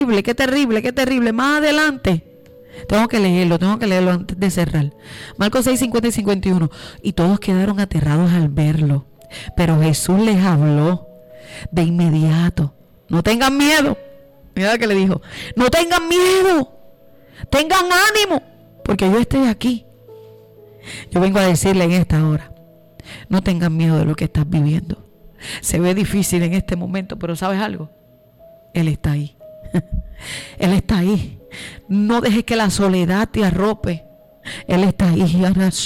qué terrible, qué terrible. Más adelante, tengo que leerlo antes de cerrar. Marcos 6, 50 y 51. Y todos quedaron aterrados al verlo. Pero Jesús les habló de inmediato. No tengan miedo. Mira lo que le dijo. No tengan miedo. Tengan ánimo. Porque yo estoy aquí. Yo vengo a decirle en esta hora. No tengan miedo de lo que estás viviendo. Se ve difícil en este momento, pero ¿sabes algo? Él está ahí. Él está ahí. No dejes que la soledad te arrope. Él está ahí.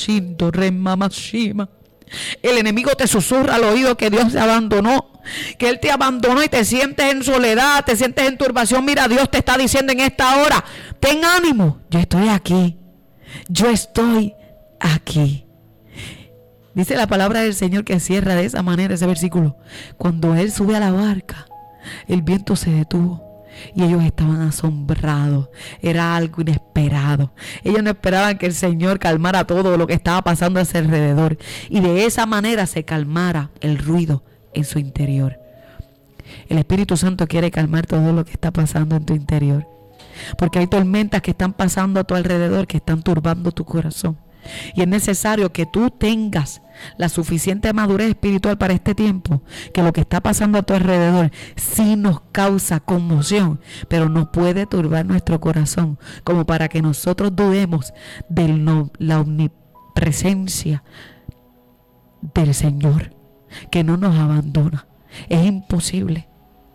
El enemigo te susurra al oído que Dios te abandonó, que Él te abandonó y te sientes en soledad, te sientes en turbación. Mira, Dios te está diciendo en esta hora: ten ánimo, yo estoy aquí. Yo estoy aquí. Dice la palabra del Señor que cierra de esa manera ese versículo. Cuando Él sube a la barca, el viento se detuvo. Y ellos estaban asombrados. Era algo inesperado. Ellos no esperaban que el Señor calmara todo lo que estaba pasando a su alrededor, y de esa manera se calmara el ruido en su interior. El Espíritu Santo quiere calmar todo lo que está pasando en tu interior, porque hay tormentas que están pasando a tu alrededor, que están turbando tu corazón. Y es necesario que tú tengas la suficiente madurez espiritual para este tiempo, que lo que está pasando a tu alrededor sí nos causa conmoción, pero no puede turbar nuestro corazón como para que nosotros dudemos de la omnipresencia del Señor, que no nos abandona. Es imposible.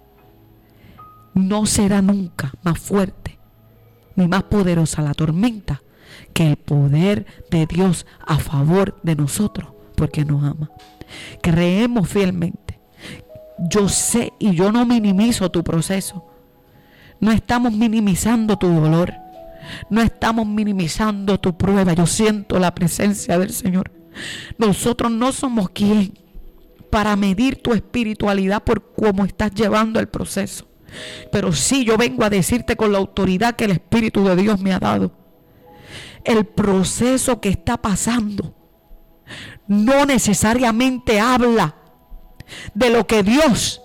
No será nunca más fuerte ni más poderosa la tormenta que el poder de Dios a favor de nosotros, porque nos ama. Creemos fielmente. Yo sé y yo no minimizo tu proceso. No estamos minimizando tu dolor. No estamos minimizando tu prueba. Yo siento la presencia del Señor. Nosotros no somos quien para medir tu espiritualidad por cómo estás llevando el proceso. Pero sí, yo vengo a decirte con la autoridad que el Espíritu de Dios me ha dado. El proceso que está pasando no necesariamente habla de lo que Dios,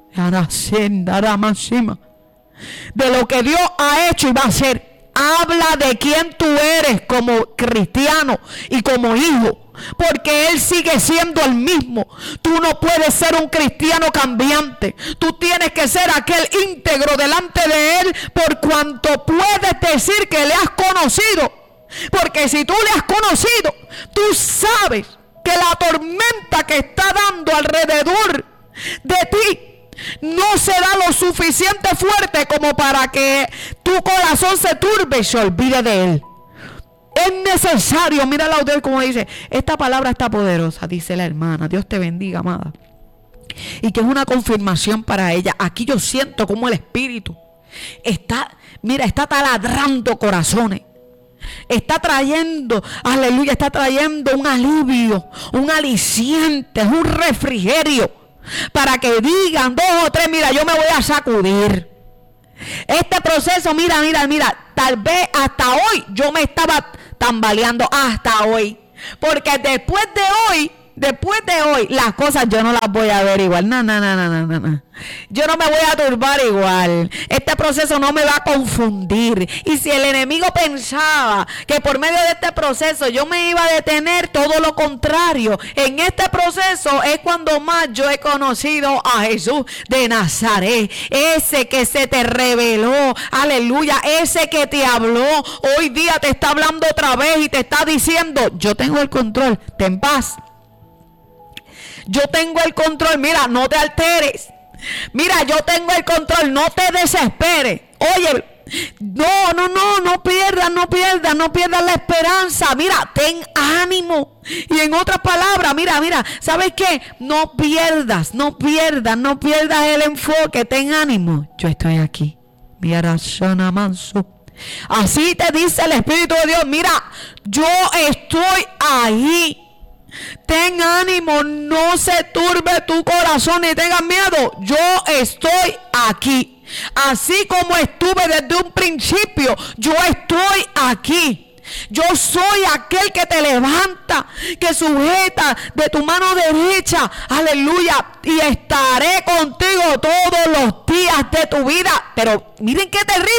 de lo que Dios ha hecho y va a hacer. Habla de quién tú eres como cristiano y como hijo, porque Él sigue siendo el mismo. Tú no puedes ser un cristiano cambiante. Tú tienes que ser aquel íntegro delante de Él, por cuanto puedes decir que le has conocido. Porque si tú le has conocido, tú sabes que la tormenta que está dando alrededor de ti no será lo suficiente fuerte como para que tu corazón se turbe y se olvide de Él. Es necesario, mira la autor como dice, esta palabra está poderosa, dice la hermana, Dios te bendiga, amada, y que es una confirmación para ella. Aquí yo siento como el Espíritu está taladrando corazones. Está trayendo, aleluya, está trayendo un alivio, un aliciente, un refrigerio, para que digan 2 o 3, mira, yo me voy a sacudir. Este proceso, mira, tal vez hasta hoy yo me estaba tambaleando, hasta hoy, porque después de hoy, las cosas yo no las voy a ver igual. No. Yo no me voy a turbar igual. Este proceso no me va a confundir. Y si el enemigo pensaba que por medio de este proceso yo me iba a detener, todo lo contrario. En este proceso es cuando más yo he conocido a Jesús de Nazaret. Ese que se te reveló, aleluya, ese que te habló, hoy día te está hablando otra vez y te está diciendo: yo tengo el control, ten paz. Yo tengo el control, mira, no te alteres. Mira, yo tengo el control, no te desesperes. Oye, no pierdas la esperanza. Mira, ten ánimo. Y en otras palabras, mira, ¿sabes qué? No pierdas el enfoque, ten ánimo. Yo estoy aquí. Mira, así te dice el Espíritu de Dios, mira, yo estoy ahí. Ten ánimo, no se turbe tu corazón ni tengas miedo. Yo estoy aquí. Así como estuve desde un principio, yo estoy aquí. Yo soy aquel que te levanta, que sujeta de tu mano derecha. Aleluya. Y estaré contigo todos los días de tu vida. Pero miren qué terrible.